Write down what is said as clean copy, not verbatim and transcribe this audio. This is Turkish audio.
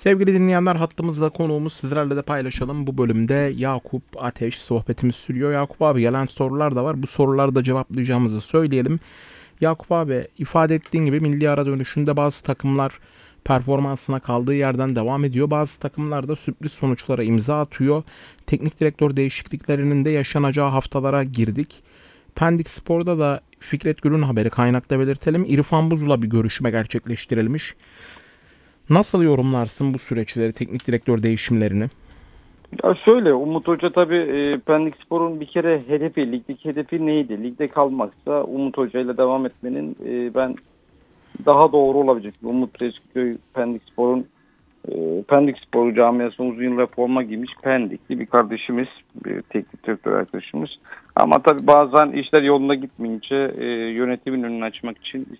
Sevgili dinleyenler, hattımızda konuğumuz, sizlerle de paylaşalım. Bu bölümde Yakup Ateş, sohbetimiz sürüyor. Yakup abi, gelen sorular da var. Bu soruları da cevaplayacağımızı söyleyelim. Yakup abi, ifade ettiğin gibi milli ara dönüşünde bazı takımlar performansına kaldığı yerden devam ediyor. Bazı takımlar da sürpriz sonuçlara imza atıyor. Teknik direktör değişikliklerinin de yaşanacağı haftalara girdik. Pendik Spor'da da Fikret Gül'ün haberi, kaynakta belirtelim, İrfan Buz'la bir görüşme gerçekleştirilmiş. Nasıl yorumlarsın bu süreçleri, teknik direktör değişimlerini? Ya şöyle, Umut Hoca tabii Pendikspor'un bir kere ligdeki hedefi neydi? Ligde kalmaksa Umut Hoca ile devam etmenin ben daha doğru olabilecek. Umut Reşitköy Pendikspor camiasında uzun yıllar forma giymiş Pendikli bir kardeşimiz, bir teknik direktör arkadaşımız. Ama tabii bazen işler yolunda gitmeyince yönetimin önünü açmak için